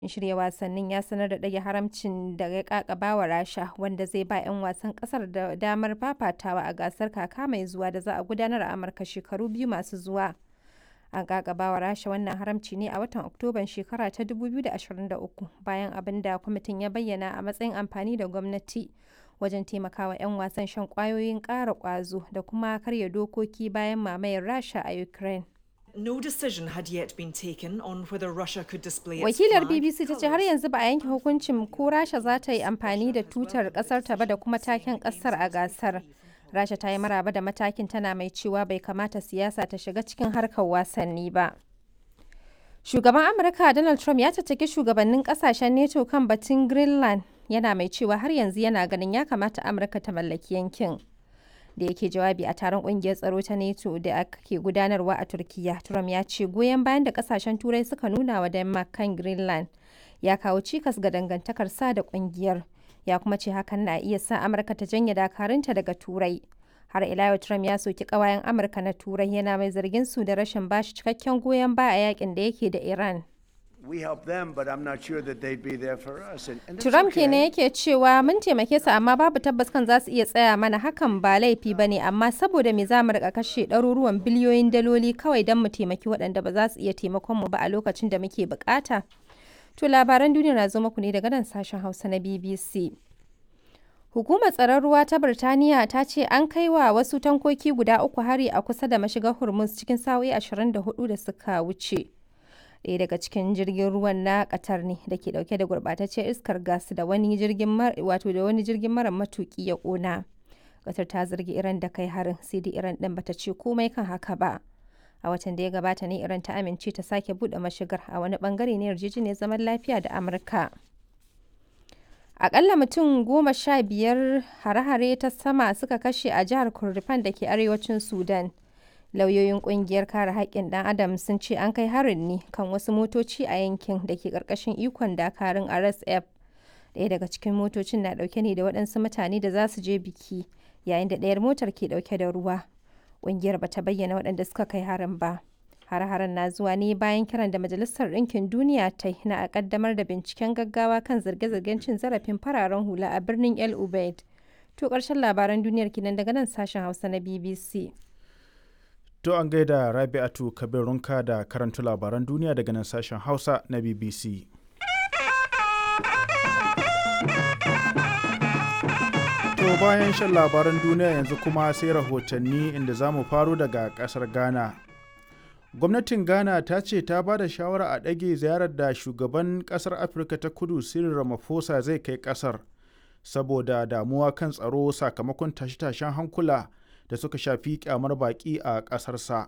shirya wasannin ya sanar da ɗage haramcin da ya kakaba wa Rasha, wanda zai ba 'yan wasan ƙasar da damar fafatawa a gasar kaka mai zuwa da za a gudanar a Amurka shekaru 2 masu zuwa. An kakaba wa Rasha wannan haramci ne a watan Oktoban shekara ta 2023 bayan abin da kwamitin ya bayyana a matsayin amfani da gwamnati wajen taimakawa 'yan wasan shan kwayoyin ƙara ƙwazo da kuma karya dokoki bayan mamayar Rasha a Ukraine. No decision had yet been taken on whether Russia could display its Wakilar flag, BBC ta ce har yanzu ba a yanke hukuncin ko Rasha za ta yi amfani da tutar kasar ta ba da kuma taken kasar a gasar. Rasha ta yi maraba da matakin, tana mai cewa bai kamata siyasa ta shiga cikin harkar wasanni ba. Shugaban Amurka Donald Trump ya caccaki shugabannin kasashen NATO kan batun Greenland, yana mai cewa har yanzu yana ganin ya kamata Amurka ta mallaki yankin. Da yake jawabi a taron kungiyar tsaro ta NATO da ake gudanarwa a Turkiya, Trump ya ce goyon bayan da kasashen Turai suka nuna wa Denmark kan Greenland ya kawo cikas ga dangantakar sa da kungiyar. Ya kuma ce hakan na iya sa Amurka ta janye dakarunta daga Turai. Har ila yau Trump ya soki kawayen Amurka na Turai, yana mai zargin su da rashin bashi cikakken goyon baya a yakin da yake da Iran. Trump kenan yake cewa mun taimake su amma babu tabbas kan za su iya tsaya mana, hakan ba laifi ba ne, amma saboda me za mu rika kashe ɗaruruwan biliyoyin daloli kawai don mu taimaki waɗanda ba za su iya taimakon mu ba a lokacin da muke bukata. To labaran duniya na zo muku ne daga nan sashen Hausa na BBC. Hukumar tsaron ruwa ta Birtaniya ta ce an kai wa wasu tankoki guda 3 hari a kusa da mashigar Hormuz cikin sa'o'i 24 da suka wuce. Ɗaya daga cikin jirgin ruwan na Qatar ne da ke ɗauke da gurɓataccen iskar gas da wani jirgin mara matuƙi ya ƙona. Qatar ta zargi Iran da kai harin, sai dai Iran ɗin bata ce komai kan haka ba. A watan da ya gabata ne Iran ta amince ta sake buɗe mashigar a wani ɓangare na yarjejeniyar zaman lafiya da Amurka. Akalla mutum 15 hare-hare ta sama suka kashe a jihar Kordofan da ke arewacin Sudan. Lauyoyin kungiyar kare haƙƙin ɗan Adam sun ce an kai harin ne kan wasu motoci a yankin da ke ƙarƙashin ikon dakarun RSF. Ɗaya daga cikin motocin na ɗauke ne da waɗansu mutane da za su je biki, yayin da ɗayar motar ke ɗauke da ruwa. Ƙungiyar ba ta bayyana waɗanda suka kai harin ba. Har-haren na zuwa ne bayan kiran da Majalisar Ɗinkin Duniya ta yi na a ƙaddamar da binciken gaggawa kan zirge-zirgen cin zarafin fararen hula a birnin El Ubaid. To ƙarshen labaran duniyar kinan daga nan sashen Hausa na BBC. To an gaida Rabi'atu Kabirunka da karanta labaran duniya daga nan sashen Hausa na BBC. To bayan shan labaran duniya yanzu kuma sai rahotanni, inda za mu faro daga ƙasar Ghana. Gwamnatin Ghana ta ce ta ba da shawara a ɗage ziyarar da shugaban ƙasar Afirka ta Kudu Cyril Ramaphosa zai kai ƙasar saboda damuwa kan tsaro sakamakon tashe-tashen hankula da suka shafi kyamar baƙi a ƙasarsa.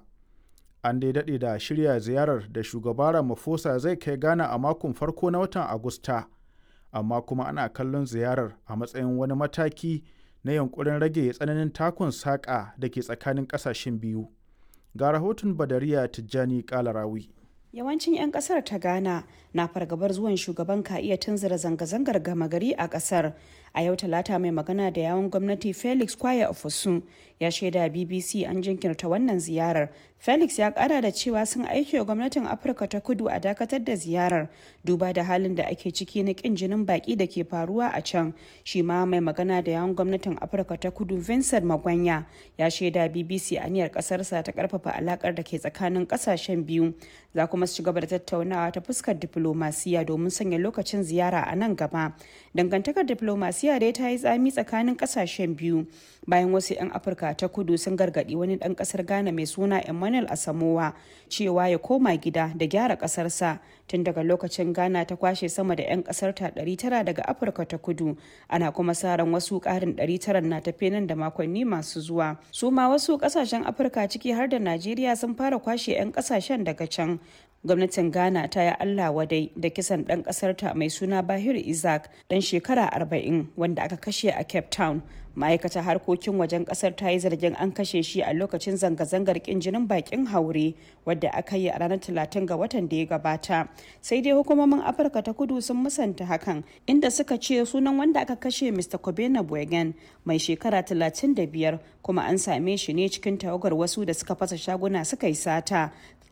An dai daɗe da shirya ziyarar da shugaba Ramaphosa zai kai Ghana a makon farko na watan Agusta, amma kuma ana kallon ziyarar a matsayin wani mataki na yunkurin rage tsananin takun saƙa da ke tsakanin ƙasashen biyu. Ga rahoton Badariya Tijjani Kalarawi. Yawancin 'yan kasar ta Ghana na fargabar zuwan shugaban ka iya tunzura zanga-zangar gama gari a kasar. A yau Talata mai magana da yawun gwamnati Felix Kwaya Ofosun ya shaida BBC an jinkirta wannan ziyarar. Felix ya kara da cewa sun aiki wa gwamnatin Afirka ta Kudu a dakatar da ziyarar duba da halin da ake ciki na kin jinin baki da ke faruwa a can. Shi ma mai magana da yawun gwamnatin Afirka ta Kudu Vincent Magwanya ya shaida BBC aniyar kasarsa ta karfafa alakar da ke tsakanin kasashen biyu. Za kuma su ci gaba da tattaunawa ta fuskar diplomasiya domin sanya lokacin ziyara a nan gaba. Dangantakar diplomasiya dai ta yi tsami tsakanin kasashen biyu bayan wasu 'yan Afirka ta Kudu sun gargadi wani dan kasar Ghana mai suna Emmanuel Asamoah cewa ya koma gida da gyara kasarsa. Tun daga lokacin Ghana ta kwashe sama da 'yan kasar ta 900 daga Afirka ta Kudu, ana kuma sa ran wasu karin 900 na tafe nan da makonni masu zuwa. Su ma wasu kasashen Afirka ciki har da Najeriya sun fara kwashe 'yan kasashen daga can. Gwamnatin Ghana ta yi Allah wadai da kisan ɗan ƙasarta mai suna Bahir Isaac ɗan shekara 40 wanda aka kashe a Cape Town. Ma'aikatar harkokin wajen ƙasar ta yi zargin an kashe shi a lokacin zanga-zangar ƙin jinin bakin haure wadda aka yi a ranar 30 ga watan da ya gabata. Sai dai hukumomin Afirka ta Kudu sun musanta hakan, inda suka ce sunan wanda aka kashe Mr. Kobena Boygan mai shekara 35 kuma an same shi ne cikin tawagar wasu da suka fasa shaguna suka yi sata.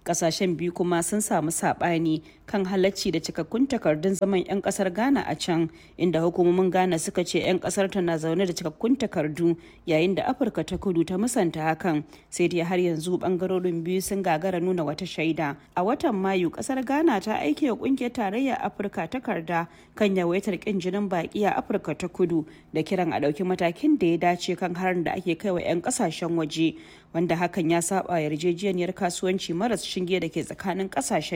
Kasashen biyu kuma sun samu sabani kan halacci da cikakkun takardun zaman 'yan kasar Ghana a can, inda hukumomin Ghana suka ce 'yan kasar ta na zaune da cikakkun takardu, yayin da Afirka ta Kudu ta musanta hakan. Sai dai har yanzu bangarorin biyu sun gagara nuna wata shaida. A watan Mayu, kasar Ghana ta aike wa kungiyar tarayyar Afirka takarda kan yawaitar kin jinin baki a Afirka ta Kudu da kiran a dauki matakin da ya dace kan harin da ake kai wa 'yan kasashen waje, wanda hakan ya saba yarjejeniyar kasuwanci maras shinge da ke tsakanin kasashen